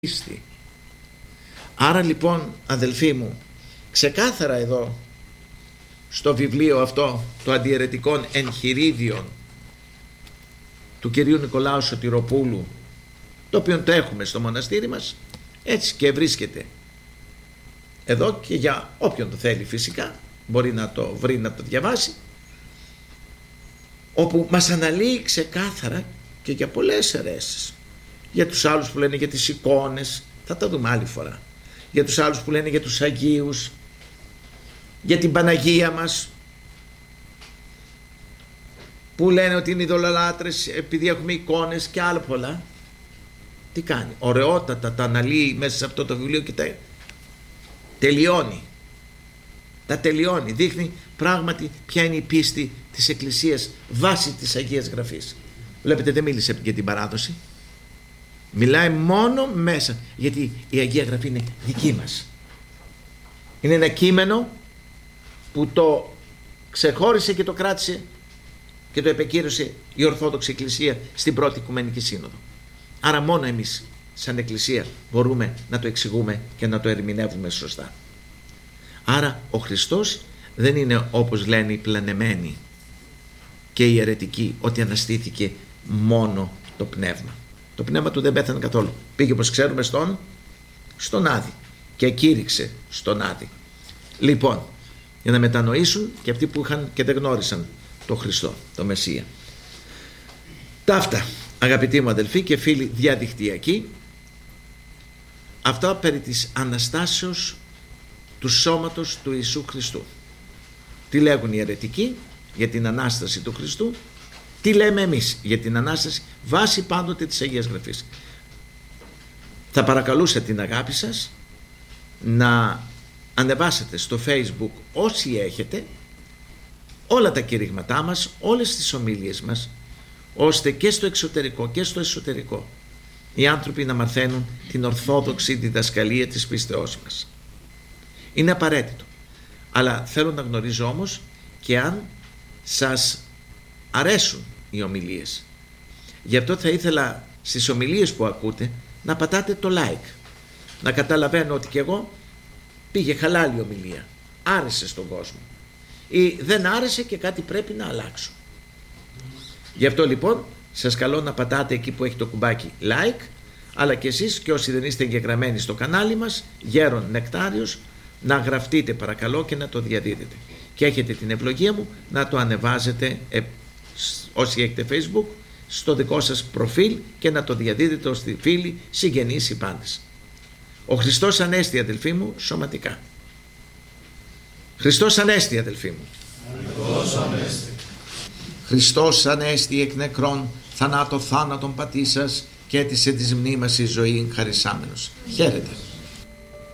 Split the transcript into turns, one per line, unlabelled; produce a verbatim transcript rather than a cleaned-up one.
πίστη. Άρα λοιπόν, αδελφοί μου, ξεκάθαρα εδώ στο βιβλίο αυτό το αντιαιρετικών εγχειρίδιων του κυρίου Νικολάου Σωτηροπούλου, το οποίο το έχουμε στο μοναστήρι μας, έτσι και βρίσκεται εδώ, και για όποιον το θέλει φυσικά μπορεί να το βρει, να το διαβάσει, όπου μας αναλύει ξεκάθαρα και για πολλές αιρέσεις, για τους άλλους που λένε για τις εικόνες, θα τα δούμε άλλη φορά, για τους άλλους που λένε για τους Αγίους, για την Παναγία μας, που λένε ότι είναι ειδωλολάτρες επειδή έχουμε εικόνες και άλλα πολλά. Τι κάνει? Ωραιότατα τα αναλύει μέσα σε αυτό το βιβλίο και τα τελειώνει. Τα τελειώνει. Δείχνει πράγματι ποια είναι η πίστη της Εκκλησίας βάσει της Αγίας Γραφής. Βλέπετε, δεν μίλησε για την παράδοση. Μιλάει μόνο μέσα, γιατί η Αγία Γραφή είναι δική μας. Είναι ένα κείμενο που το ξεχώρισε και το κράτησε και το επεκύρωσε η Ορθόδοξη Εκκλησία στην Πρώτη Οικουμενική Σύνοδο. Άρα μόνο εμείς σαν Εκκλησία μπορούμε να το εξηγούμε και να το ερμηνεύουμε σωστά. Άρα ο Χριστός δεν είναι, όπως λένε οι πλανεμένοι και οι αιρετικοί, ότι αναστήθηκε μόνο το πνεύμα. Το πνεύμα του δεν πέθανε καθόλου. Πήγε, όπως ξέρουμε, στον, στον Άδη και κήρυξε στον Άδη. Λοιπόν, για να μετανοήσουν και αυτοί που είχαν και δεν γνώρισαν τον Χριστό, τον Μεσσία. Ταύτα, αγαπητοί μου αδελφοί και φίλοι διαδικτυακοί, αυτά περί της Αναστάσεως του σώματος του Ιησού Χριστού. Τι λέγουν οι αιρετικοί για την Ανάσταση του Χριστού, τι λέμε εμείς για την Ανάσταση βάσει πάντοτε της Αγίας Γραφής. Θα παρακαλούσα την αγάπη σας να ανεβάσετε στο Facebook όσοι έχετε όλα τα κηρύγματά μας, όλες τις ομιλίες μας, ώστε και στο εξωτερικό και στο εσωτερικό οι άνθρωποι να μαθαίνουν την ορθόδοξη διδασκαλία της πίστεώς μας. Είναι απαραίτητο. Αλλά θέλω να γνωρίζω όμως και αν σας αρέσουν οι ομιλίες. Γι' αυτό θα ήθελα στις ομιλίες που ακούτε να πατάτε το like, να καταλαβαίνω ότι και εγώ πήγε χαλάλη η ομιλία, άρεσε στον κόσμο, ή δεν άρεσε και κάτι πρέπει να αλλάξω. Γι' αυτό λοιπόν σας καλώ να πατάτε εκεί που έχει το κουμπάκι like, αλλά και εσείς και όσοι δεν είστε εγγεγραμμένοι στο κανάλι μας Γέρον Νεκτάριος, να γραφτείτε παρακαλώ και να το διαδίδετε, και έχετε την ευλογία μου να το ανεβάζετε ε, όσοι έχετε Facebook στο δικό σας προφίλ και να το διαδίδετε ως τη φίλοι, συγγενείς ή πάντες. Ο Χριστός Ανέστη, αδελφοί μου, σωματικά. Χριστός Ανέστη, αδελφοί μου. Χριστός Ανέστη. Χριστός Ανέστη εκ νεκρών, θανάτω θάνατον πατήσας και έτησε της μνήμας η ζωή χαρισάμενος. Χαίρετε.